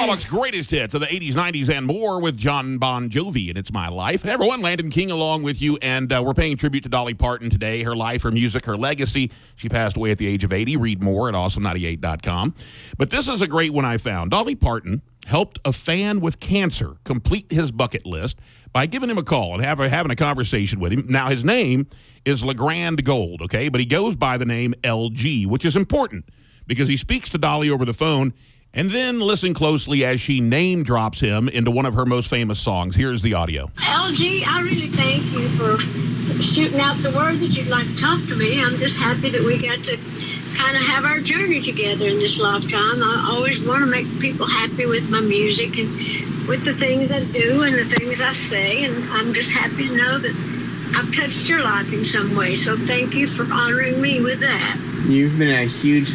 Rock's greatest hits of the 80s, 90s, and more with John Bon Jovi, and It's My Life. Hey, everyone, Landon King along with you, and we're paying tribute to Dolly Parton today. Her life, her music, her legacy. She passed away at the age of 80. Read more at awesome98.com. But this is a great one I found. Dolly Parton helped a fan with cancer complete his bucket list by giving him a call and having a conversation with him. Now, his name is LeGrand Gold, okay? But he goes by the name LG, which is important because he speaks to Dolly over the phone. And then listen closely as she name drops him into one of her most famous songs. Here's the audio. LG, I really thank you for shooting out the word that you'd like to talk to me. I'm just happy that we got to kind of have our journey together in this lifetime. I always want to make people happy with my music and with the things I do and the things I say. And I'm just happy to know that I've touched your life in some way. So thank you for honoring me with that. You've been a huge